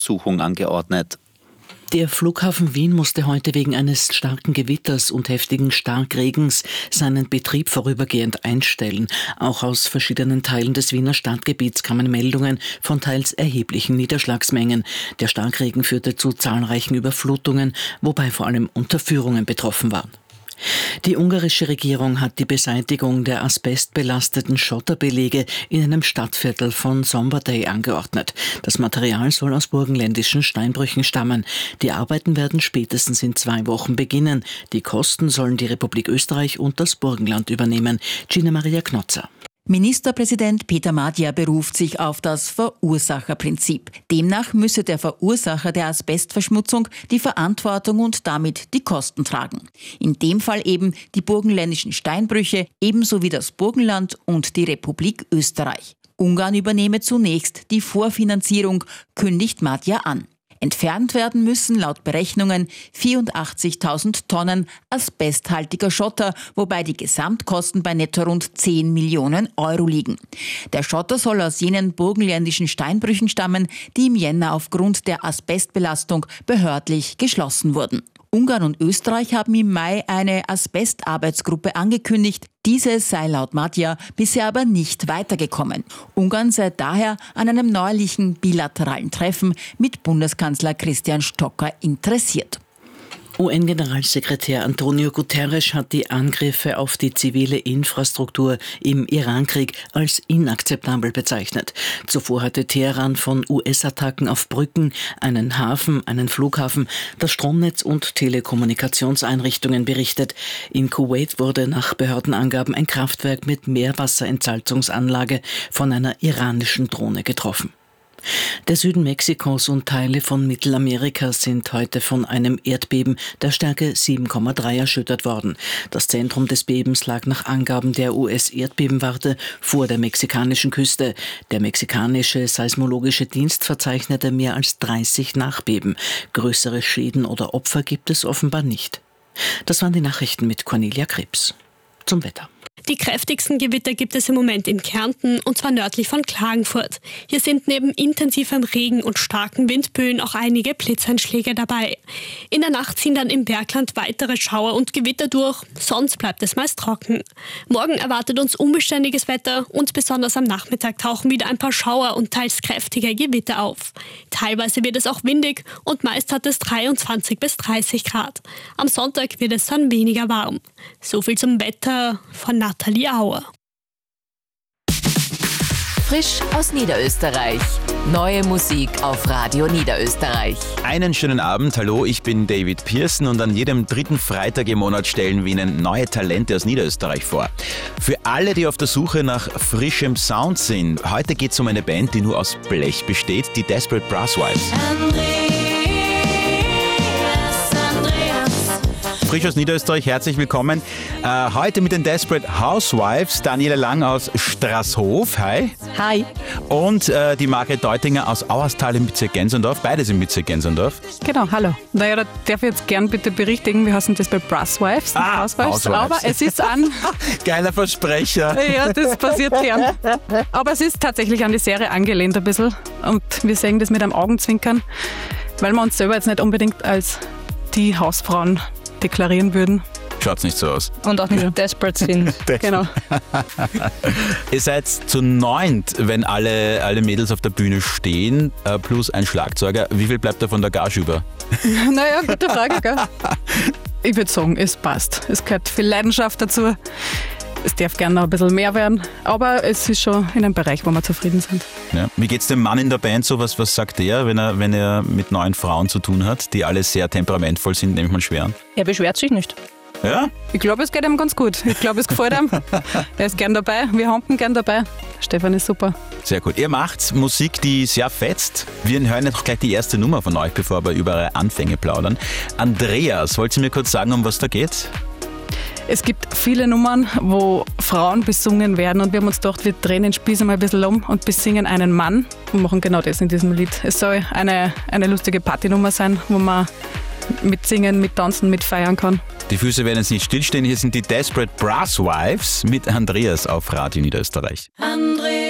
Untersuchung angeordnet. Der Flughafen Wien musste heute wegen eines starken Gewitters und heftigen Starkregens seinen Betrieb vorübergehend einstellen. Auch aus verschiedenen Teilen des Wiener Stadtgebiets kamen Meldungen von teils erheblichen Niederschlagsmengen. Der Starkregen führte zu zahlreichen Überflutungen, wobei vor allem Unterführungen betroffen waren. Die ungarische Regierung hat die Beseitigung der asbestbelasteten Schotterbelege in einem Stadtviertel von Szombathely angeordnet. Das Material soll aus burgenländischen Steinbrüchen stammen. Die Arbeiten werden spätestens in 2 Wochen beginnen. Die Kosten sollen die Republik Österreich und das Burgenland übernehmen. Gina Maria Knotzer. Ministerpräsident Peter Madjar beruft sich auf das Verursacherprinzip. Demnach müsse der Verursacher der Asbestverschmutzung die Verantwortung und damit die Kosten tragen. In dem Fall eben die burgenländischen Steinbrüche, ebenso wie das Burgenland und die Republik Österreich. Ungarn übernehme zunächst die Vorfinanzierung, kündigt Madjar an. Entfernt werden müssen laut Berechnungen 84.000 Tonnen asbesthaltiger Schotter, wobei die Gesamtkosten bei netto rund 10 Millionen Euro liegen. Der Schotter soll aus jenen burgenländischen Steinbrüchen stammen, die im Jänner aufgrund der Asbestbelastung behördlich geschlossen wurden. Ungarn und Österreich haben im Mai eine Asbestarbeitsgruppe angekündigt. Diese sei laut Madjar bisher aber nicht weitergekommen. Ungarn sei daher an einem neuerlichen bilateralen Treffen mit Bundeskanzler Christian Stocker interessiert. UN-Generalsekretär Antonio Guterres hat die Angriffe auf die zivile Infrastruktur im Irankrieg als inakzeptabel bezeichnet. Zuvor hatte Teheran von US-Attacken auf Brücken, einen Hafen, einen Flughafen, das Stromnetz und Telekommunikationseinrichtungen berichtet. In Kuwait wurde nach Behördenangaben ein Kraftwerk mit Meerwasserentsalzungsanlage von einer iranischen Drohne getroffen. Der Süden Mexikos und Teile von Mittelamerika sind heute von einem Erdbeben der Stärke 7,3 erschüttert worden. Das Zentrum des Bebens lag nach Angaben der US-Erdbebenwarte vor der mexikanischen Küste. Der mexikanische Seismologische Dienst verzeichnete mehr als 30 Nachbeben. Größere Schäden oder Opfer gibt es offenbar nicht. Das waren die Nachrichten mit Cornelia Krebs. Zum Wetter. Die kräftigsten Gewitter gibt es im Moment in Kärnten, und zwar nördlich von Klagenfurt. Hier sind neben intensivem Regen und starken Windböen auch einige Blitzeinschläge dabei. In der Nacht ziehen dann im Bergland weitere Schauer und Gewitter durch, sonst bleibt es meist trocken. Morgen erwartet uns unbeständiges Wetter und besonders am Nachmittag tauchen wieder ein paar Schauer und teils kräftige Gewitter auf. Teilweise wird es auch windig und meist hat es 23 bis 30 Grad. Am Sonntag wird es dann weniger warm. So viel zum Wetter von Nathalie Auer. Frisch aus Niederösterreich. Neue Musik auf Radio Niederösterreich. Einen schönen Abend, hallo, ich bin David Pearson und an jedem 3. Freitag im Monat stellen wir Ihnen neue Talente aus Niederösterreich vor. Für alle, die auf der Suche nach frischem Sound sind, heute geht es um eine Band, die nur aus Blech besteht, die Desperate Brasswives. Frisch aus Niederösterreich, herzlich willkommen. Heute mit den Desperate Housewives, Daniela Lang aus Straßhof, hi. Hi. Und die Margret Deutinger aus Auerstal im Bezirk Gensendorf, beides im Bezirk Gensendorf. Genau, hallo. Naja, da darf ich jetzt gern bitte berichtigen, wir heißen Desperate Brasswives, Housewives, aber es ist an... Geiler Versprecher. Ja, das passiert gern. Aber es ist tatsächlich an die Serie angelehnt ein bisschen und wir sehen das mit einem Augenzwinkern, weil wir uns selber jetzt nicht unbedingt als die Hausfrauen deklarieren würden. Schaut's nicht so aus. Und auch nicht desperate sind. Genau. Ihr seid zu 9, wenn alle Mädels auf der Bühne stehen, plus ein Schlagzeuger. Wie viel bleibt da von der Gage über? Naja, gute Frage, gell? Ich würde sagen, es passt. Es gehört viel Leidenschaft dazu. Es darf gerne noch ein bisschen mehr werden, aber es ist schon in einem Bereich, wo wir zufrieden sind. Ja. Wie geht's dem Mann in der Band so? Was sagt er, wenn er mit 9 Frauen zu tun hat, die alle sehr temperamentvoll sind, nehme ich mal schwer an? Er beschwert sich nicht. Ja? Ich glaube, es geht ihm ganz gut. Ich glaube, es gefällt ihm. Er ist gern dabei. Wir haben ihn gern dabei. Stefan ist super. Sehr gut. Ihr macht Musik, die sehr fetzt. Wir hören jetzt gleich die erste Nummer von euch, bevor wir über eure Anfänge plaudern. Andreas, wollt ihr mir kurz sagen, um was da geht? Es gibt viele Nummern, wo Frauen besungen werden und wir haben uns gedacht, wir drehen den Spieß einmal ein bisschen um und besingen einen Mann und machen genau das in diesem Lied. Es soll eine lustige Partynummer sein, wo man mitsingen, mittanzen, mitfeiern kann. Die Füße werden jetzt nicht stillstehen. Hier sind die Desperate Brasswives mit Andreas auf Radio Niederösterreich. Andreas.